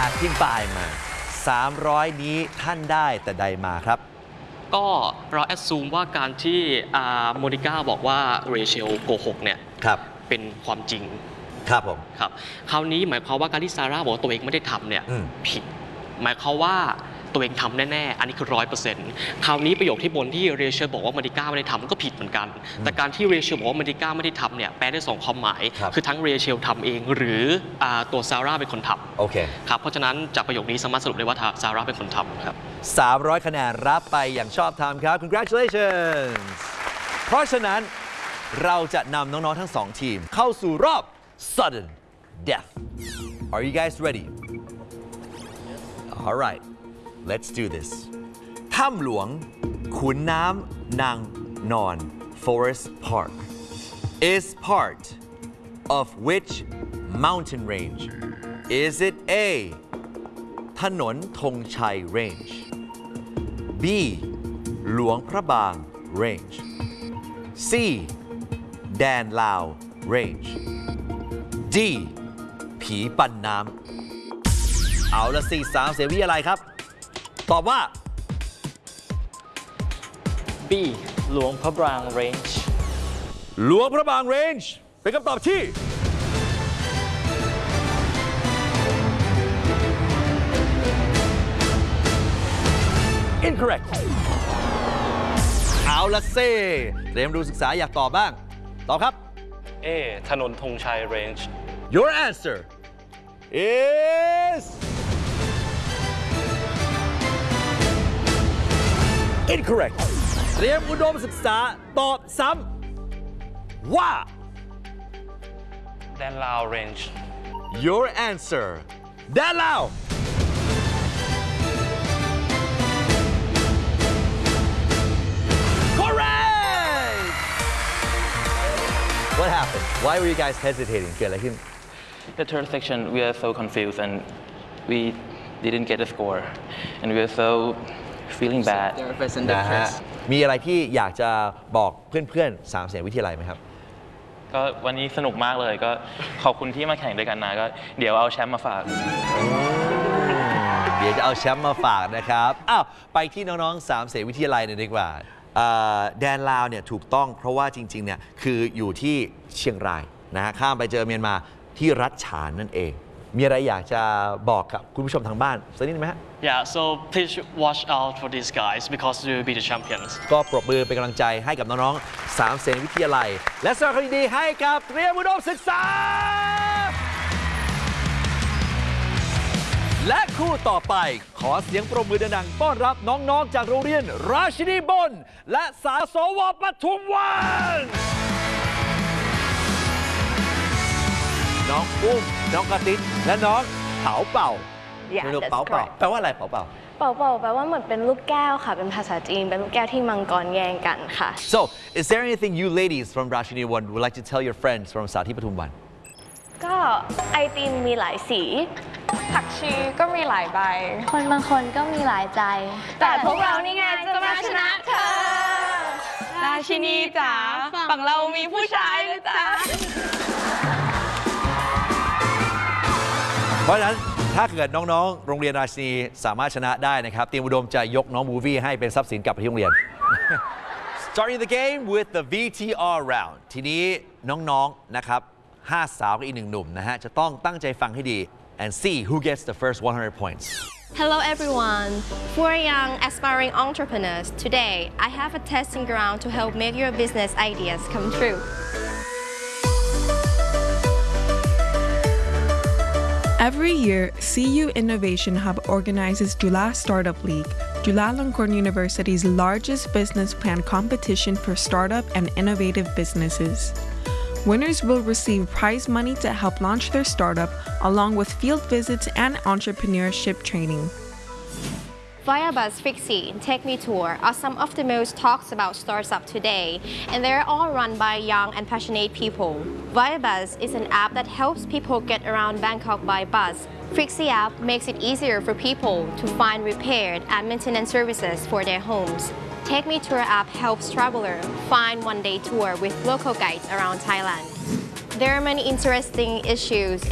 อธิบายมา300นี้ท่านได้แต่ใดมาครับก็เราแอดซูมว่าการที่โมนิก้าบอกว่าเรเชลโกหกเนี่ยเป็นความจริงครับผมครับคราวนี้หมายความว่าการที่ซาร่าบอกว่าตัวเองไม่ได้ทำเนี่ยผิดหมายความว่าตัวเองทำแน่ๆอันนี้คือ100%คราวนี้ประโยคที่บนที่เรเชลบอกว่าโมนิก้าไม่ได้ทำก็ผิดเหมือนกันแต่การที่เรเชลบอกว่าโมนิก้าไม่ได้ทำเนี่ยแปลได้2ความหมายคือทั้งเรเชลทำเองหรือตัวซาร่าเป็นคนทำโอเคครับเพราะฉะนั้นจากประโยคนี้สามารถสรุปได้ว่าซาร่าเป็นคนทำครับ 300คะแนนรับไปอย่างชอบธรรมครับ congratulations เพราะฉะนั้นเราจะนำน้องๆทั้ง2ทีมเข้าสู่รอบ sudden death are you guys ready all right let's do this ถ้ำหลวงขุนน้ำนางนอน Forest Park is part of which mountain range is it A ถนนธงชัย range B หลวงพระบาง range C แดนลาว range D ผีปั่นน้ำเอาละ4 3เสียวิทยาลัยครับตอบว่า B หลวงพระบาง range หลวงพระบาง range เป็นคำตอบที่incorrect เอาละเซ่เตรียมดูศึกษาอยากตอบบ้างตอบครับ A ถนนธงชัย range your answer is incorrect เตรียมอุดมศึกษาตอบซ้ำว่าแดนลาว range your answer แดนลาว correct what happened why were you guys hesitating เกิดอะไรขึ้น The third section we are so confused and we didn't get a score and we are so feeling bad นะฮะมีอะไรที่อยากจะบอกเพื่อนๆ3เสียงวิทยาลัยไหมครับก็วันนี้สนุกมากเลยก็ขอบคุณที่มาแข่งด้วยกันนะก็เดี๋ยวเอาแชมป์มาฝากเดี๋ยวจะเอาแชมป์มาฝากนะครับอ้าวไปที่น้องๆ3เสียงวิทยาลัยเลยดีกว่าแดนลาวเนี่ยถูกต้องเพราะว่าจริงๆเนี่ยคืออยู่ที่เชียงรายนะฮะข้ามไปเจอเมียนมาที่รัฐฉานนั่นเองมีอะไรอยากจะบอกกับคุณผู้ชมทางบ้านสักนิดไหมฮะ Yeah so please watch out for these guys because they will be the champions ก็ปรบมือเป็นกำลังใจให้กับน้องๆ3เสียงวิทยาลัยและสวัสดีให้กับเตรียมอุดมศึกษาและคู่ต่อไปขอเสียงปรบมือดังๆต้อนรับน้องๆจากโรงเรียนราชินีบนและสาสวปทุมวันน้องอุ้มน้องกระติ๊ดและน้องเผาเป่าเผาเป่าแปลว่าอะไรเผาเป่าเป่าเป่าแปลว่าเหมือนเป็นลูกแก้วค่ะเป็นภาษาจีนเป็นลูกแก้วที่มังกรแย่งกันค่ะ So is there anything you ladies from Rashini One would like to tell your friends from สาธิตปทุมวันก็ไอติมมีหลายสีผักชีก็มีหลายใบคนบางคนก็มีหลายใจแต่พวกเรานี่ไงจะมาชนะเธอราชินีจ๋าฝั่งเรามีผู้ชายนะจ๊ะเพราะฉะนั้นถ้าเกิดน้องๆโรงเรียนราชินีสามารถชนะได้นะครับเตรียมอุดมจะยกน้องมูวี่ให้เป็นทรัพย์สินกลับไปที่โรงเรียน Starting the game with the VTR round ทีนี้น้องๆนะครับ5สาวกับอีก1หนุ่มนะฮะจะต้องตั้งใจฟังให้ดี and see who gets the first 100 points Hello everyone. For young aspiring entrepreneurs, today I have a testing ground to help make your business ideas come true. Every year, CU Innovation Hub organizes Jula Startup League, Chulalongkorn University's largest business plan competition for startup and innovative businesses. Winners will receive prize money to help launch their startup, along with field visits and entrepreneurship training. Viabus Fixie and Take Me Tour are some of the most talked about startups today, and they're all run by young and passionate people. Viabus is an app that helps people get around Bangkok by bus. Fixie app makes it easier for people to find repaired and maintenance services for their homes. Take Me Tour app helps travelers find one-day tour with local guides around Thailand. There are many interesting issues